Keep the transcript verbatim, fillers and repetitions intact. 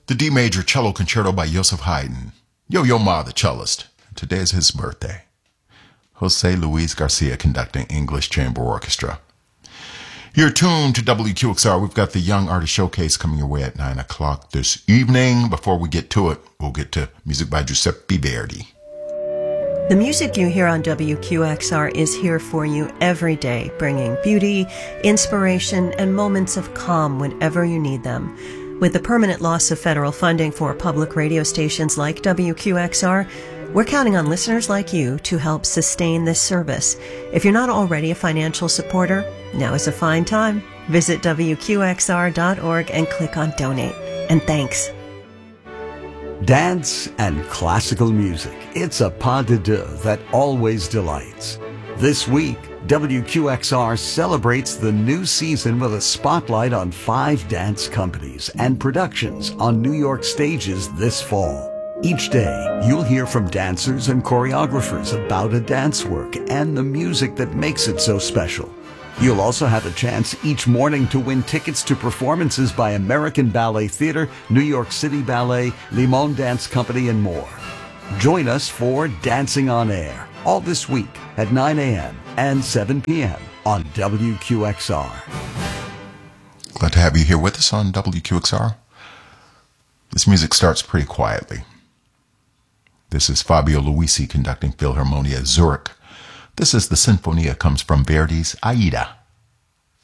The D major cello concerto by Joseph Haydn. Yo-Yo Ma, the cellist. Today is his birthday. Jose Luis Garcia conducting English Chamber Orchestra. You're tuned to W Q X R. We've got the Young Artist Showcase coming your way at nine o'clock this evening. Before we get to it, we'll get to music by Giuseppe Verdi. The music you hear on W Q X R is here for you every day, bringing beauty, inspiration, and moments of calm whenever you need them. With the permanent loss of federal funding for public radio stations like W Q X R, we're counting on listeners like you to help sustain this service. If you're not already a financial supporter, now is a fine time. Visit W Q X R dot org and click on Donate. And thanks. Dance and classical music. It's a pas de deux that always delights. This week, W Q X R celebrates the new season with a spotlight on five dance companies and productions on New York stages this fall. Each day, you'll hear from dancers and choreographers about a dance work and the music that makes it so special. You'll also have a chance each morning to win tickets to performances by American Ballet Theatre, New York City Ballet, Limon Dance Company, and more. Join us for Dancing on Air, all this week at nine a.m. and seven p.m. on W Q X R. Glad to have you here with us on W Q X R. This music starts pretty quietly. This is Fabio Luisi conducting Philharmonia Zurich. This is the Sinfonia, comes from Verdi's Aida.